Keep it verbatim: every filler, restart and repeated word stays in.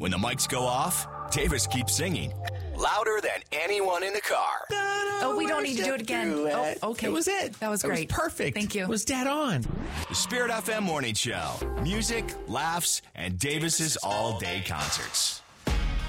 When the mics go off, Davis keeps singing louder than anyone in the car. Oh, we don't need to do it again. It. Oh, okay. It was it. That was great. It was perfect. Thank you. It was dead on. The Spirit F M Morning Show. Music, laughs, and Davis's all-day concerts.